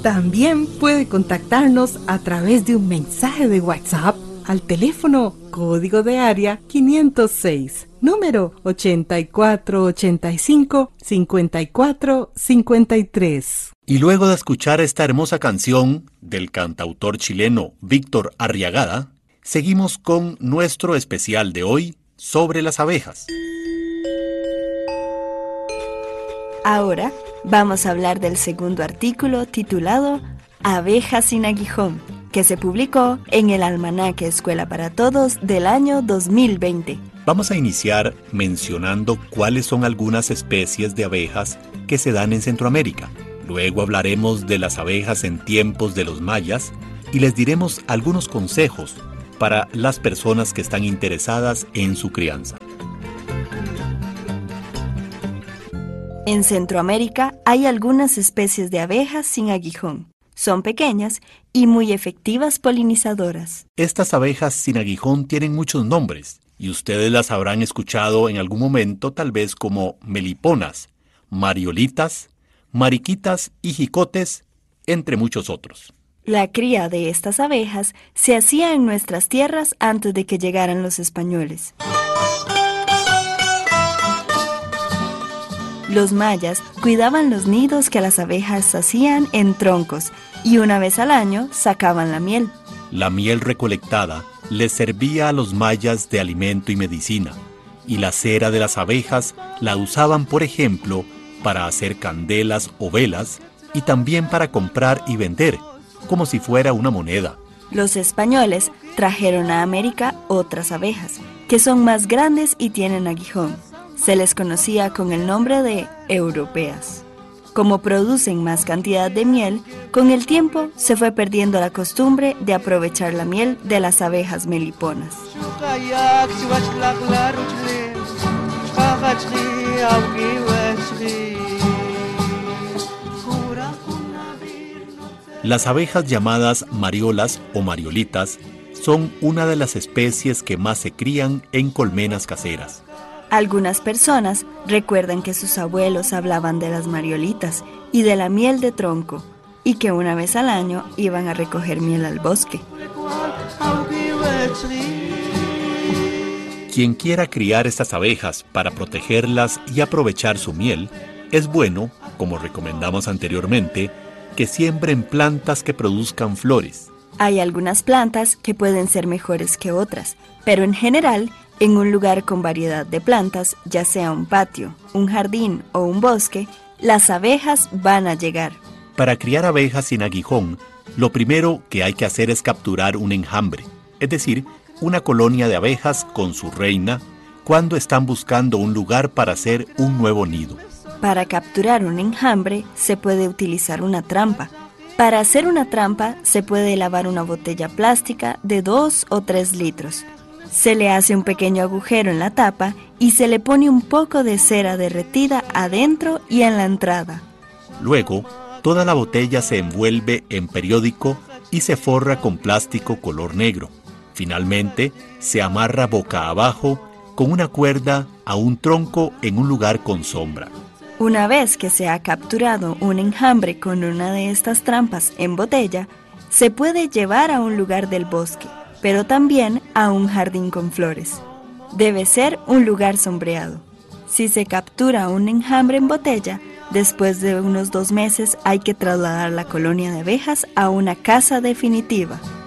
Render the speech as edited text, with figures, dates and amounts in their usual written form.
También puede contactarnos a través de un mensaje de WhatsApp al teléfono código de área 506, número 8485-5453. Y luego de escuchar esta hermosa canción del cantautor chileno Víctor Arriagada, seguimos con nuestro especial de hoy sobre las abejas. Ahora vamos a hablar del segundo artículo titulado Abejas sin aguijón, que se publicó en el Almanaque Escuela para Todos del año 2020. Vamos a iniciar mencionando cuáles son algunas especies de abejas que se dan en Centroamérica. Luego hablaremos de las abejas en tiempos de los mayas y les diremos algunos consejos para las personas que están interesadas en su crianza. En Centroamérica hay algunas especies de abejas sin aguijón. Son pequeñas y muy efectivas polinizadoras. Estas abejas sin aguijón tienen muchos nombres y ustedes las habrán escuchado en algún momento tal vez como meliponas, mariolitas, mariquitas y jicotes, entre muchos otros. La cría de estas abejas se hacía en nuestras tierras antes de que llegaran los españoles. Los mayas cuidaban los nidos que las abejas hacían en troncos y una vez al año sacaban la miel. La miel recolectada les servía a los mayas de alimento y medicina, y la cera de las abejas la usaban, por ejemplo, para hacer candelas o velas y también para comprar y vender, como si fuera una moneda. Los españoles trajeron a América otras abejas, que son más grandes y tienen aguijón. Se les conocía con el nombre de europeas. Como producen más cantidad de miel, con el tiempo se fue perdiendo la costumbre de aprovechar la miel de las abejas meliponas. Las abejas llamadas mariolas o mariolitas son una de las especies que más se crían en colmenas caseras. Algunas personas recuerdan que sus abuelos hablaban de las mariolitas y de la miel de tronco, y que una vez al año iban a recoger miel al bosque. Quien quiera criar estas abejas para protegerlas y aprovechar su miel, es bueno, como recomendamos anteriormente, que siembren plantas que produzcan flores. Hay algunas plantas que pueden ser mejores que otras, pero en general, en un lugar con variedad de plantas, ya sea un patio, un jardín o un bosque, las abejas van a llegar. Para criar abejas sin aguijón, lo primero que hay que hacer es capturar un enjambre, es decir, una colonia de abejas con su reina, cuando están buscando un lugar para hacer un nuevo nido. Para capturar un enjambre se puede utilizar una trampa. Para hacer una trampa se puede lavar una botella plástica de 2 o 3 litros. Se le hace un pequeño agujero en la tapa y se le pone un poco de cera derretida adentro y en la entrada. Luego, toda la botella se envuelve en periódico y se forra con plástico color negro. Finalmente, se amarra boca abajo con una cuerda a un tronco en un lugar con sombra. Una vez que se ha capturado un enjambre con una de estas trampas en botella, se puede llevar a un lugar del bosque, pero también a un jardín con flores. Debe ser un lugar sombreado. Si se captura un enjambre en botella, después de unos 2 meses hay que trasladar la colonia de abejas a una casa definitiva.